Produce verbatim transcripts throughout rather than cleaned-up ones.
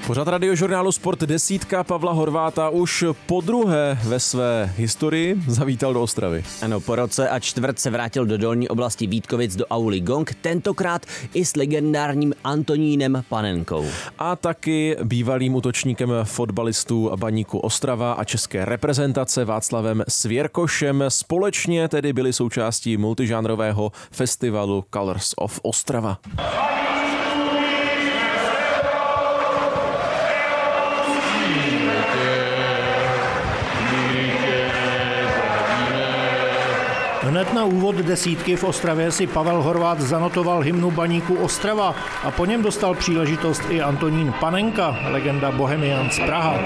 Pořad Radiožurnálu Sport desítka Pavla Horváta už podruhé ve své historii zavítal do Ostravy. Ano, po roce a čtvrt se vrátil do dolní oblasti Vítkovic do auly Gong, tentokrát i s legendárním Antonínem Panenkou. A taky bývalým útočníkem fotbalistů Baníku Ostrava a české reprezentace Václavem Svěrkošem. Společně tedy byli součástí multižánrového festivalu Colors of Ostrava. Hned na úvod desítky v Ostravě si Pavel Horvát zanotoval hymnu Baníku Ostrava a po něm dostal příležitost i Antonín Panenka, legenda Bohemians Praha.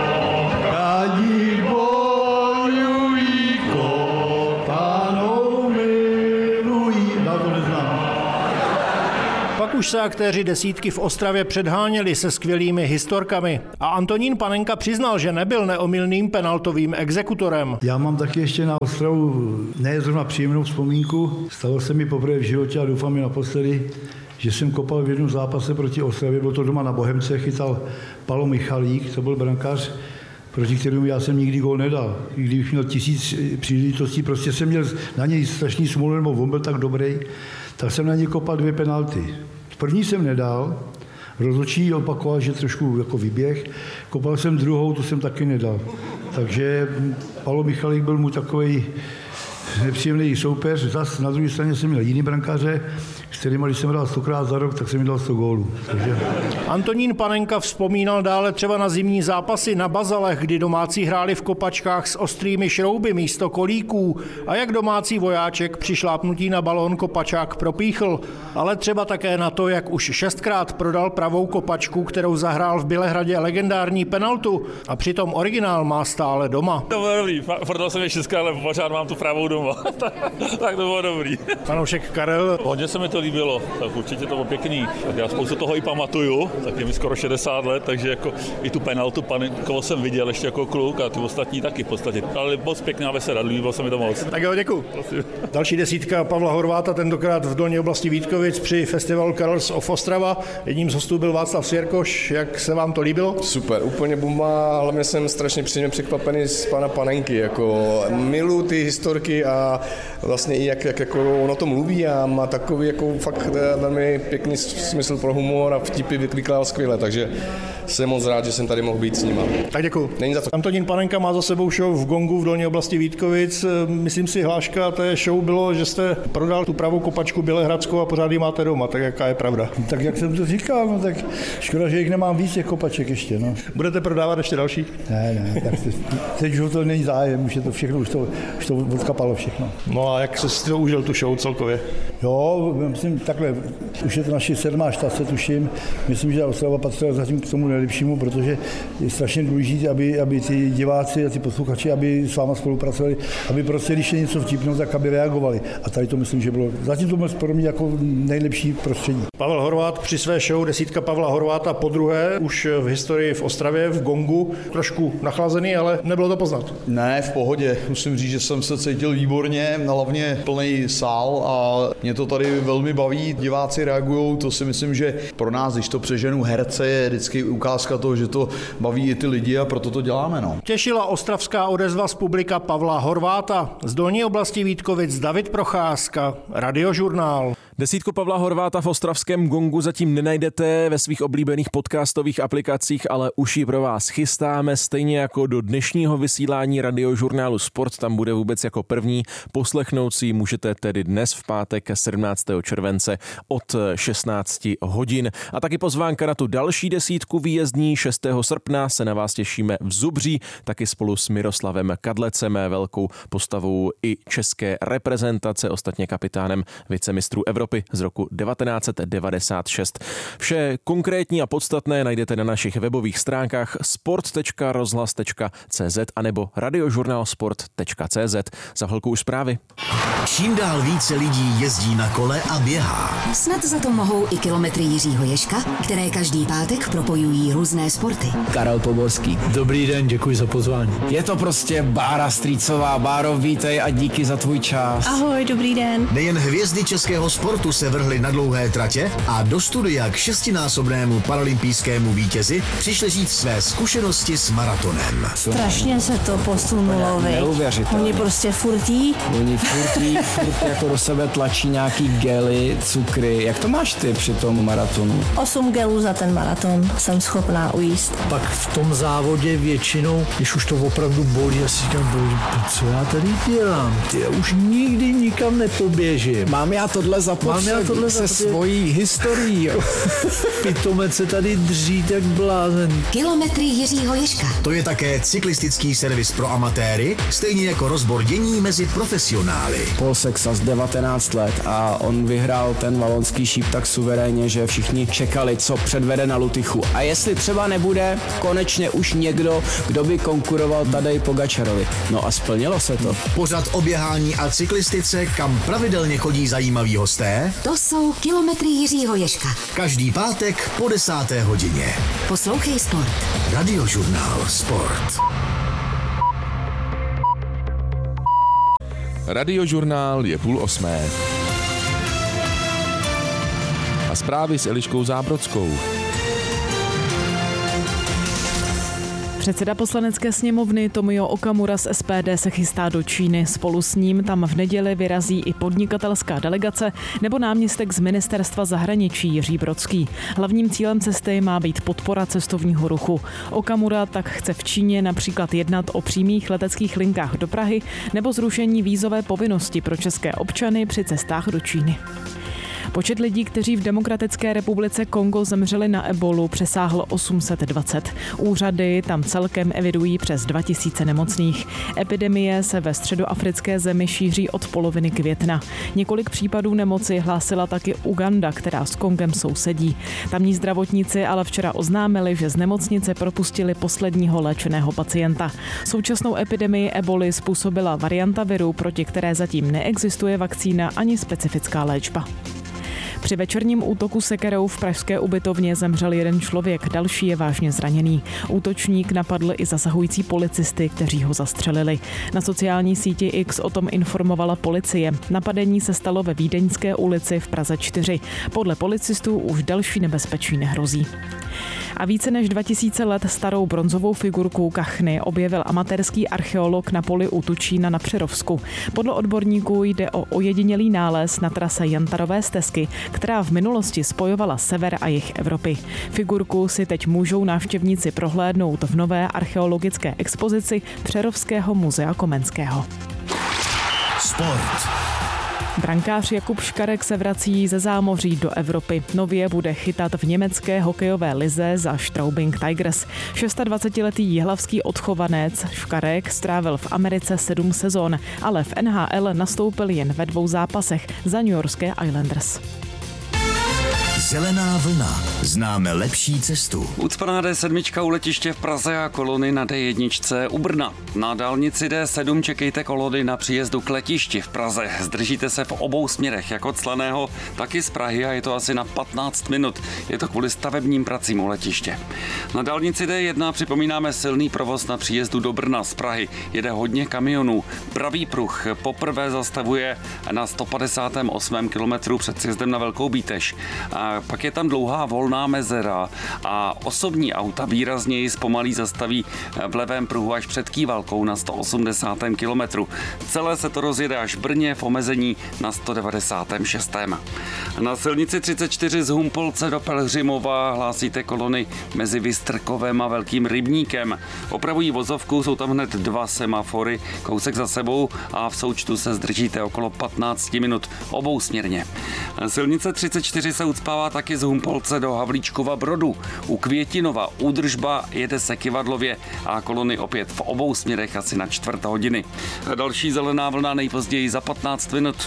Pak už se aktéři desítky v Ostravě předháněli se skvělými historkami a Antonín Panenka přiznal, že nebyl neomylným penaltovým exekutorem. Já mám taky ještě na Ostravu ne zrovna příjemnou vzpomínku. Stalo se mi poprvé v životě a doufám i naposledy, že jsem kopal v jednom zápase proti Ostravě, bylo to doma na Bohemce, chytal Palo Michalík, to byl brankář, proti kterému já jsem nikdy gól nedal. I kdybych měl tisíc příležitostí, prostě jsem měl na něj strašný smůlu, nebo on byl tak dobrý, tak jsem na něj kopal dvě penalty. První jsem nedal, rozhodčí opakoval, že trošku jako vyběh, kopal jsem druhou, to jsem taky nedal. Takže Palo Michalík byl mu takovej nepříjemný soupeř. Zas na druhé straně jsem měl jiný brankáře, s kterýma, když jsem dal stokrát za rok, tak jsem mi dal sto gólů. Takže... Antonín Panenka vzpomínal dále třeba na zimní zápasy na Bazalech, kdy domácí hráli v kopačkách s ostrými šrouby místo kolíků a jak domácí vojáček při šlápnutí na balón kopačák propíchl. Ale třeba také na to, jak už šestkrát prodal pravou kopačku, kterou zahrál v Bělehradě legendární penaltu a přitom originál má stále doma. To bylo dobrý, prodal jsem je šestkrát, ale pořád mám tu pravou doma. Tak to bylo dobrý. Fanoušek Karel. Hodně se mi to líbilo, tak určitě to bylo pěkný. Tak já spoustu toho i pamatuju, tak je mi skoro šedesát let, takže jako i tu penaltu Panenkovo jsem viděl ještě jako kluk a ty ostatní taky v podstatě. Ale moc pěkná vesela, líbilo se mi to moc. Tak jo, děkuji. Další desítka Pavla Horváta, tentokrát v dolní oblasti Vítkovic při festivalu Colors of Ostrava. Jedním z hostů byl Václav Svěrkoš. Jak se vám to líbilo? Super, úplně bomba, hlavně jsem strašně příjemně překvapený z pana Panenky. Jako miluji ty historky a vlastně i jak, jak jako ono to mluví a má takový jako fakt velmi pěkný smysl pro humor a vtipy vykládal skvěle, takže jsem moc rád, že jsem tady mohl být s nima. Tak děkuji. Není za to. Antonín Panenka má za sebou show v Gongu v dolní oblasti Vítkovic. Myslím si, hláška té show bylo, že jste prodal tu pravou kopačku bělehradskou a pořád ji máte doma, tak jaká je pravda? Tak jak jsem to říkal, no tak škoda, že jich nemám víc těch kopaček ještě. No. Budete prodávat ještě další? Ne, ne, tak teď už to není zájem, už je to všechno, už to, už to odkapalo všechno. No a jak jsi si to užil, tu show celkově? Jo, myslím takhle, už je to naši sedmá štace, tuším. Myslím, že Ostrava patřila zatím k tomu nejlepšímu, protože je strašně důležité, aby, aby ty diváci a ty posluchači, aby s váma spolupracovali, aby prostě, když je něco vtipného, tak aby reagovali. A tady to myslím, že bylo, zatím to bylo pro mě jako nejlepší prostředí. Pavel Horvát při své show desítka Pavla Horváta podruhé, už v historii v Ostravě, v Gongu, trošku nachlazený, ale nebylo to poznat. Ne, v pohodě. Musím říct, že jsem se cítil výborně, hlavně plný sál a mě to tady velmi baví. Diváci reagují, to si myslím, že pro nás, když to přeženu herce, je vždycky ukázka toho, že to baví i ty lidi a proto to děláme. No. Těšila ostravská odezva z publika Pavla Horváta. Z dolní oblasti Vítkovic David Procházka, Radiožurnál. Desítku Pavla Horváta v ostravském Gongu zatím nenajdete ve svých oblíbených podcastových aplikacích, ale už ji pro vás chystáme, stejně jako do dnešního vysílání Radiožurnálu Sport, tam bude vůbec jako první. Poslechnout si můžete tedy dnes v pátek sedmnáctého července od šestnácti hodin. A taky pozvánka na tu další desítku výjezdní šestého srpna se na vás těšíme v Zubří, taky spolu s Miroslavem Kadlecem, velkou postavou i české reprezentace, ostatně kapitánem vicemistrů Evropy z roku devatenáct set devadesát šest. Vše konkrétní a podstatné najdete na našich webových stránkách sport tečka rozhlas tečka cé zet anebo radiožurnálsport tečka cé zet. Za chvilku už zprávy. Čím dál více lidí jezdí na kole a běhá. Snad za to mohou i kilometry Jiřího Ježka, které každý pátek propojují různé sporty. Karel Poborský. Dobrý den, děkuji za pozvání. Je to prostě Bára Strýcová. Báro, vítej a díky za tvůj čas. Ahoj, dobrý den. Nejen hvězdy českého sportu sportu se vrhli na dlouhé tratě a do studia k šestinásobnému paralympijskému vítězi přišli říct své zkušenosti s maratonem. Strašně se to posunulo, neuvěřitelné. Oni prostě furtí. Oni furtí, furt jako do sebe tlačí nějaký gely, cukry. Jak to máš ty při tom maratonu? Osm gelů za ten maraton jsem schopná ujíst. Pak v tom závodě většinou, když už to opravdu bolí, já si říkám, bolí, co já tady dělám? Ty, já už nikdy nikam nepoběžím. Mám já tohle zapotřebí Mám já tohle se zapotřebí. svojí historií. Pitomec se tady dří tak blázen. Kilometry Jiřího Ježka. To je také cyklistický servis pro amatéry, stejně jako rozbor dění mezi profesionály. Paul Sexas, devatenáct let a on vyhrál ten valonský šíp tak suverénně, že všichni čekali, co předvede na Lutychu. A jestli třeba nebude konečně už někdo, kdo by konkuroval Tadej Pogačarovi. No a splnilo se to. Pořad o běhání a cyklistice, kam pravidelně chodí zajímaví hosté. To jsou Kilometry Jiřího Ježka. Každý pátek po desáté hodině. Poslouchej Sport. Radiožurnál Sport. Radiožurnál je půl osmé. A zprávy s Eliškou Zábrodskou. Předseda poslanecké sněmovny Tomio Okamura z S P D se chystá do Číny. Spolu s ním tam v neděli vyrazí i podnikatelská delegace nebo náměstek z ministerstva zahraničí Jiří Brodský. Hlavním cílem cesty má být podpora cestovního ruchu. Okamura tak chce v Číně například jednat o přímých leteckých linkách do Prahy nebo zrušení vízové povinnosti pro české občany při cestách do Číny. Počet lidí, kteří v Demokratické republice Kongo zemřeli na ebolu, přesáhl osm set dvacet. Úřady tam celkem evidují přes dva tisíce nemocných. Epidemie se ve středoafrické zemi šíří od poloviny května. Několik případů nemoci hlásila taky Uganda, která s Kongem sousedí. Tamní zdravotníci ale včera oznámili, že z nemocnice propustili posledního léčeného pacienta. Současnou epidemii eboli způsobila varianta viru, proti které zatím neexistuje vakcína ani specifická léčba. Při večerním útoku sekerou v pražské ubytovně zemřel jeden člověk, další je vážně zraněný. Útočník napadl i zasahující policisty, kteří ho zastřelili. Na sociální síti X o tom informovala policie. Napadení se stalo ve Vídeňské ulici v Praze čtyři. Podle policistů už další nebezpečí nehrozí. A více než dva tisíce let starou bronzovou figurku kachny objevil amatérský archeolog na poli u Tučína na Přerovsku. Podle odborníků jde o ojedinělý nález na trase Jantarové stezky, která v minulosti spojovala sever a jih Evropy. Figurku si teď můžou návštěvníci prohlédnout v nové archeologické expozici Přerovského muzea Komenského. Sport. Brankář Jakub Škarek se vrací ze zámoří do Evropy. Nově bude chytat v německé hokejové lize za Straubing Tigers. dvacetišestiletý jihlavský odchovanec Škarek strávil v Americe sedm sezon, ale v N H L nastoupil jen ve dvou zápasech za newyorské Islanders. Zelená vlna. Známe lepší cestu. Ucpaná D sedm u letiště v Praze a kolony na D jedna u Brna. Na dálnici D sedm čekejte kolony na příjezdu k letišti v Praze. Zdržíte se v obou směrech, jak od Slaného, tak i z Prahy a je to asi na patnáct minut. Je to kvůli stavebním pracím u letiště. Na dálnici D jedna připomínáme silný provoz na příjezdu do Brna z Prahy. Jede hodně kamionů. Pravý pruh poprvé zastavuje na sto padesátém osmém kilometru před sjezdem na Velkou Bíteš. A pak je tam dlouhá volná mezera a osobní auta výrazněji zpomalí zastaví v levém pruhu až před Kývalkou na sto osmdesátém kilometru. Celé se to rozjede až v Brně v omezení na sto devadesátém šestém Na silnici třicet čtyři z Humpolce do Pelhřimova hlásíte kolony mezi Vystrkovem a Velkým Rybníkem. Opravují vozovku, jsou tam hned dva semafory, kousek za sebou a v součtu se zdržíte okolo patnáct minut obousměrně. Silnice třicet čtyři se ucpává taky z Humpolce do Havlíčkova Brodu. U Květinova údržba jede se Kyvadlově a kolony opět v obou směrech asi na čtvrt hodiny. Další zelená vlna nejpozději za patnáct minut.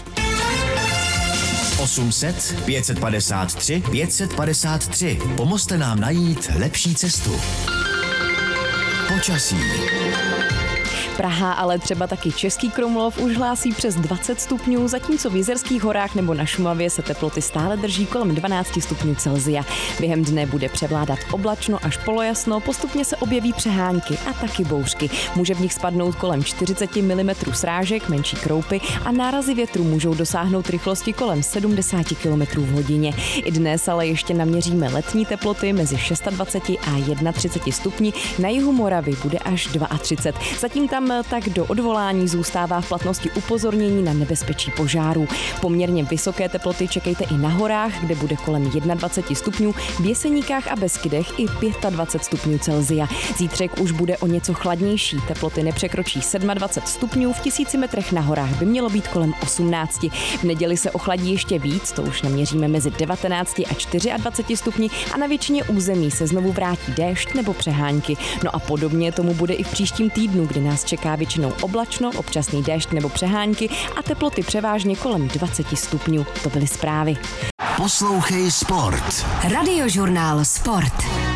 osm set, pět set padesát tři, pět set padesát tři. Pomozte nám najít lepší cestu. Počasí. Praha, ale třeba taky Český Krumlov už hlásí přes dvacet stupňů, zatímco v Jizerských horách nebo na Šumavě se teploty stále drží kolem dvanáct stupňů Celsia. Během dne bude převládat oblačno až polojasno, postupně se objeví přehánky a taky bouřky. Může v nich spadnout kolem čtyřicet milimetrů srážek, menší kroupy a nárazy větru můžou dosáhnout rychlosti kolem sedmdesát kilometrů v hodině. I dnes ale ještě naměříme letní teploty mezi dvacet šest a třicet jedna stupni, na jihu Moravy bude až třicet dva. Zatím tam tak do odvolání zůstává v platnosti upozornění na nebezpečí požárů. Poměrně vysoké teploty čekejte i na horách, kde bude kolem dvacet jedna stupňů, v Jeseníkách a Beskydech i dvacet pět stupňů Celsia. Zítřek už bude o něco chladnější, teploty nepřekročí dvacet sedm stupňů, v tisíci metrech na horách by mělo být kolem osmnáct. V neděli se ochladí ještě víc, to už naměříme mezi devatenáct a dvacet čtyři stupni a na většině území se znovu vrátí déšť nebo přehánky. No a podobně tomu bude i v příštím týdnu, kdy nás čeká většinou oblačno, občasný déšť nebo přehánky a teploty převážně kolem dvacet stupňů. To byly zprávy. Poslouchej Sport. Radiožurnál Sport.